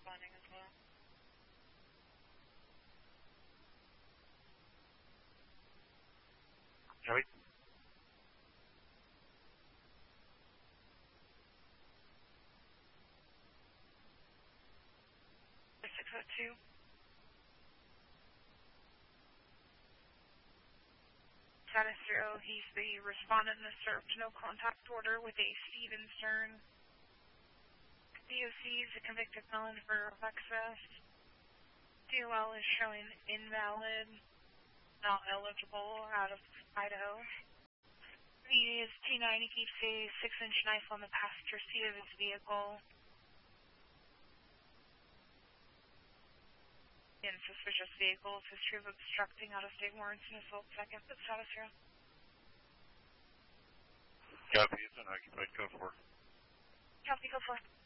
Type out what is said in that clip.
responding as well. Joey? 602. Status 0, he's the respondent that served no contact order with a Steven Stern. DOC is a convicted felon for excess. DOL is showing invalid, not eligible, out of Idaho. He is T9, he keeps a 6-inch knife on the passenger seat of his vehicle. In suspicious vehicles, history of obstructing out-of-state warrants and assault second, but status 0. Copy, it's an occupied code 4. Copy, code 4.